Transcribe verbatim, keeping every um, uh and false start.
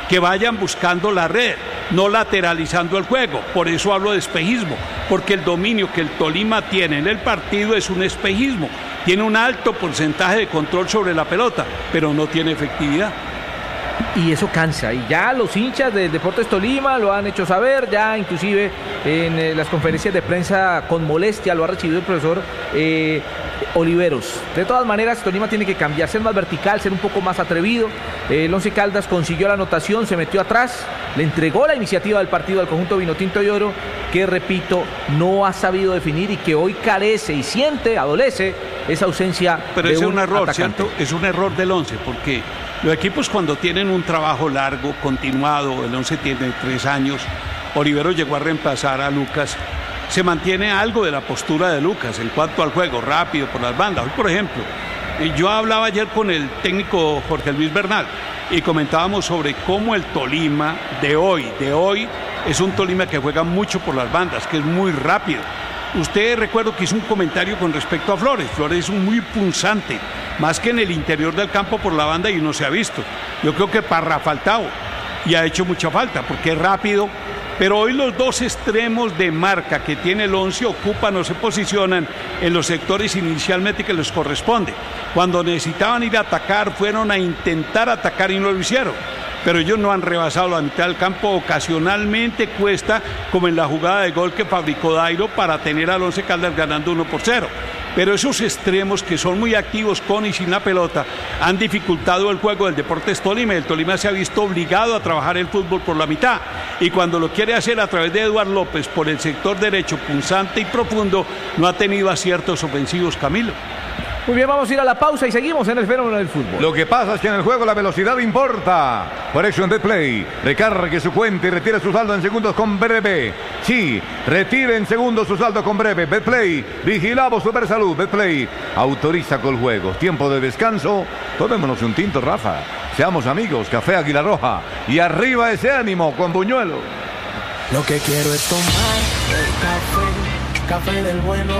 que vayan buscando la red, no lateralizando el juego. Por eso hablo de espejismo, porque el dominio que el Tolima tiene en el partido es un espejismo. Tiene un alto porcentaje de control sobre la pelota, pero no tiene efectividad. Y eso cansa, y ya los hinchas de Deportes Tolima lo han hecho saber, ya inclusive en eh, las conferencias de prensa con molestia lo ha recibido el profesor eh, Oliveros. De todas maneras, Tolima tiene que cambiar, ser más vertical, ser un poco más atrevido. Eh, el Once Caldas consiguió la anotación, se metió atrás, le entregó la iniciativa del partido al conjunto Vinotinto y Oro, que repito, no ha sabido definir y que hoy carece y siente, adolece esa ausencia. Pero de es un, un error, atacante. ¿cierto? Es un error del Once, porque los equipos cuando tienen un trabajo largo, continuado, el Once tiene tres años, Olivero llegó a reemplazar a Lucas, se mantiene algo de la postura de Lucas en cuanto al juego, rápido por las bandas. Hoy, por ejemplo, yo hablaba ayer con el técnico Jorge Luis Bernal y comentábamos sobre cómo el Tolima de hoy, de hoy, es un Tolima que juega mucho por las bandas, que es muy rápido. Usted recuerdo que hizo un comentario con respecto a Flores. Flores es un muy punzante, más que en el interior del campo por la banda y no se ha visto. Yo creo que Parra ha faltado y ha hecho mucha falta porque es rápido, pero hoy los dos extremos de marca que tiene el Once ocupan o se posicionan en los sectores inicialmente que les corresponde. Cuando necesitaban ir a atacar, fueron a intentar atacar y no lo hicieron. Pero ellos no han rebasado la mitad del campo, ocasionalmente cuesta, como en la jugada de gol que fabricó Dairo para tener al Once Caldas ganando uno por cero. Pero esos extremos que son muy activos con y sin la pelota han dificultado el juego del Deportes Tolima. El Tolima se ha visto obligado a trabajar el fútbol por la mitad y cuando lo quiere hacer a través de Eduard López por el sector derecho punzante y profundo, no ha tenido aciertos ofensivos, Camilo. Muy bien, vamos a ir a la pausa y seguimos en el fenómeno del fútbol. Lo que pasa es que en el juego la velocidad importa. Por eso en Betplay, recargue su cuenta y retire su saldo en segundos con breve. Sí, retire en segundos su saldo con breve. Betplay, vigilamos Supersalud. Betplay, autoriza con juegos. Tiempo de descanso. Tomémonos un tinto, Rafa. Seamos amigos, Café Águila Roja. Y arriba ese ánimo con Buñuelo. Lo que quiero es tomar el café, café del bueno.